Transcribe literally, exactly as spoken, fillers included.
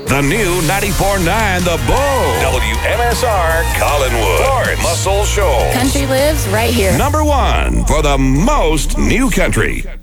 The new ninety-four point nine The Bull. W M S R Collinwood. Florence Muscle Shoals. Country lives right here. Number one for the most new country.